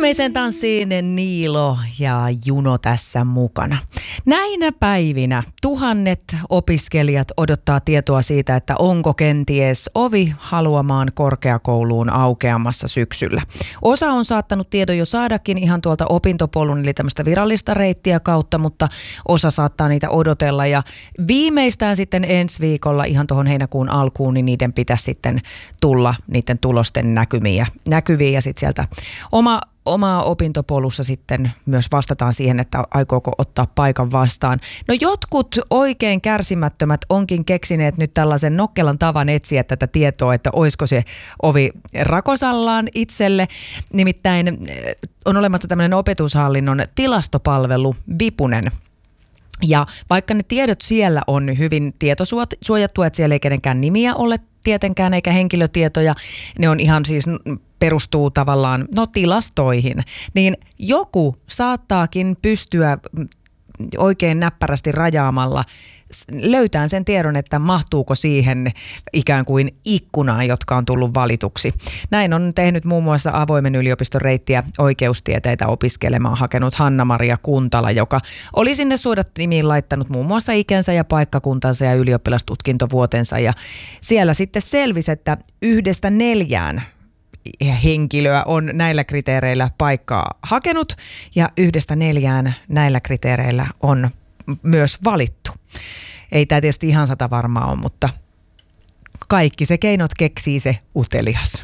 Ilmeisen tanssiin Niilo ja Juno tässä mukana. Näinä päivinä tuhannet opiskelijat odottaa tietoa siitä, että onko kenties ovi haluamaan korkeakouluun aukeamassa syksyllä. Osa on saattanut tiedon jo saadakin ihan tuolta opintopolun, eli tämmöistä virallista reittiä kautta, mutta osa saattaa niitä odotella. Ja viimeistään sitten ensi viikolla ihan tuohon heinäkuun alkuun, niin niiden pitäisi sitten tulla niiden tulosten näkyviin ja sitten sieltä omaa opintopolussa sitten myös vastataan siihen, että aikooko ottaa paikan vastaan. No jotkut oikein kärsimättömät onkin keksineet nyt tällaisen nokkelan tavan etsiä tätä tietoa, että olisiko se ovi rakosallaan itselle. Nimittäin on olemassa tämmöinen opetushallinnon tilastopalvelu Vipunen. Ja vaikka ne tiedot siellä on hyvin tietosuojattu, että siellä ei kenenkään nimiä ole tietenkään eikä henkilötietoja, ne on ihan siis perustuu tavallaan tilastoihin, niin joku saattaakin pystyä oikein näppärästi rajaamalla löytään sen tiedon, että mahtuuko siihen ikään kuin ikkunaan, jotka on tullut valituksi. Näin on tehnyt muun muassa avoimen yliopiston reittiä oikeustieteitä opiskelemaan hakenut Hanna-Maria Kuntala, joka oli sinne suodattimiin laittanut muun muassa ikänsä ja paikkakuntansa ja ylioppilastutkintovuotensa. Ja siellä sitten selvisi, että 1-4 henkilöä on näillä kriteereillä paikkaa hakenut ja 1-4 näillä kriteereillä on myös valittu. Ei tämä tietysti ihan 100 varmaa ole, mutta kaikki se keinot keksii se utelias.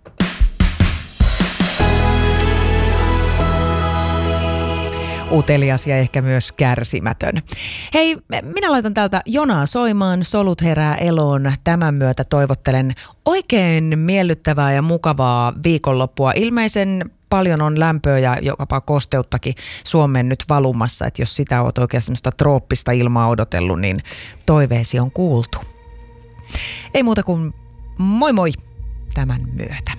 Utelias ja ehkä myös kärsimätön. Hei, minä laitan täältä Jonaa soimaan, solut herää eloon. Tämän myötä toivottelen oikein miellyttävää ja mukavaa viikonloppua. Ilmeisen paljon on lämpöä ja jopa kosteuttakin Suomeen nyt valumassa, että jos sitä olet oikein semmoista trooppista ilmaa odotellut, niin toiveesi on kuultu. Ei muuta kuin moi moi tämän myötä.